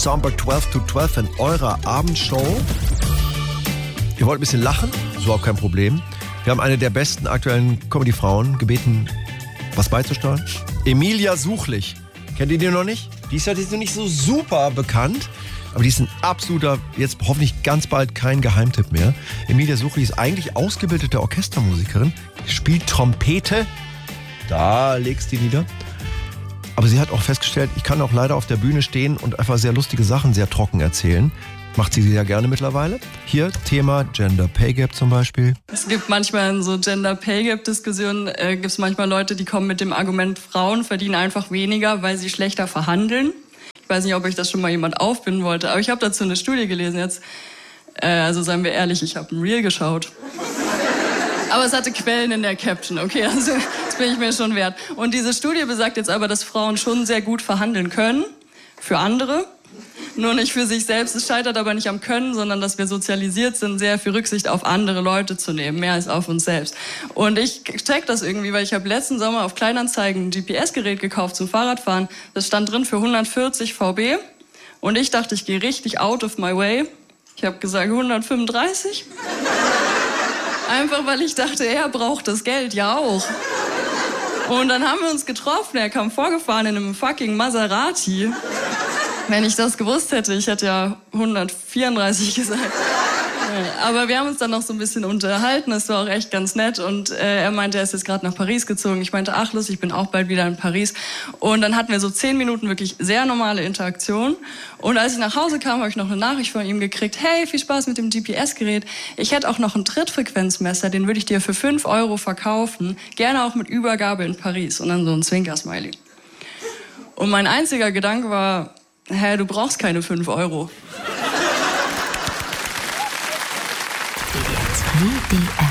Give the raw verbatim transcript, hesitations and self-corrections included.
Samba zwölf to zwölf in eurer Abendshow. Ihr wollt ein bisschen lachen? Ist überhaupt kein Problem. Wir haben eine der besten aktuellen Comedy-Frauen gebeten, was beizusteuern. Emilia Suchlich. Kennt ihr die noch nicht? Die ist ja die ist noch nicht so super bekannt, aber die ist ein absoluter, jetzt hoffentlich ganz bald kein Geheimtipp mehr. Emilia Suchlich ist eigentlich ausgebildete Orchestermusikerin, spielt Trompete. Da legst du die nieder. Aber sie hat auch festgestellt, ich kann auch leider auf der Bühne stehen und einfach sehr lustige Sachen sehr trocken erzählen. Macht sie sehr gerne mittlerweile. Hier Thema Gender Pay Gap zum Beispiel. Es gibt manchmal in so Gender Pay Gap Diskussionen, äh, gibt es manchmal Leute, die kommen mit dem Argument, Frauen verdienen einfach weniger, weil sie schlechter verhandeln. Ich weiß nicht, ob euch das schon mal jemand aufbinden wollte, aber ich habe dazu eine Studie gelesen jetzt. Äh, also seien wir ehrlich, ich habe ein Reel geschaut. Aber es hatte Quellen in der Caption, okay, also das bin ich mir schon wert. Und diese Studie besagt jetzt aber, dass Frauen schon sehr gut verhandeln können für andere. Nur nicht für sich selbst. Es scheitert aber nicht am Können, sondern dass wir sozialisiert sind, sehr viel Rücksicht auf andere Leute zu nehmen, mehr als auf uns selbst. Und ich check das irgendwie, weil ich habe letzten Sommer auf Kleinanzeigen ein G P S-Gerät gekauft zum Fahrradfahren. Das stand drin für hundertvierzig V B. Und ich dachte, ich gehe richtig out of my way. Ich habe gesagt hundertfünfunddreißig. Einfach, weil ich dachte, er braucht das Geld ja auch. Und dann haben wir uns getroffen. Er kam vorgefahren in einem fucking Maserati. Wenn ich das gewusst hätte, ich hätte ja hundertvierunddreißig gesagt. Aber wir haben uns dann noch so ein bisschen unterhalten, es war auch echt ganz nett. Und äh, er meinte, er ist jetzt gerade nach Paris gezogen. Ich meinte, ach lustig, ich bin auch bald wieder in Paris. Und dann hatten wir so zehn Minuten wirklich sehr normale Interaktion. Und als ich nach Hause kam, habe ich noch eine Nachricht von ihm gekriegt. Hey, viel Spaß mit dem G P S-Gerät. Ich hätte auch noch ein Trittfrequenzmesser, den würde ich dir für fünf Euro verkaufen. Gerne auch mit Übergabe in Paris. Und dann so ein Zwinker-Smiley. Und mein einziger Gedanke war, hä, du brauchst keine fünf Euro. W D R